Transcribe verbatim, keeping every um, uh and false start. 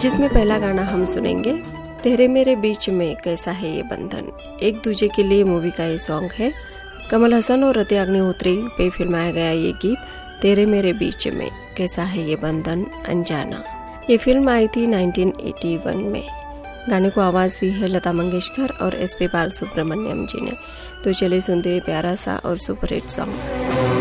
जिसमें पहला गाना हम सुनेंगे तेरे मेरे बीच में कैसा है ये बंधन। एक दूजे के लिए मूवी का ये सॉन्ग है। कमल हसन और रति अग्निहोत्री पे फिल्माया गया ये गीत तेरे मेरे बीच में कैसा है ये बंधन अनजाना। ये फिल्म आई थी नाइनटीन एटी वन में। गाने को आवाज दी है लता मंगेशकर और एस पी बालसुब्रमण्यम जी ने। तो चलिए सुनते हैं प्यारा सा और सुपरहिट सॉन्ग।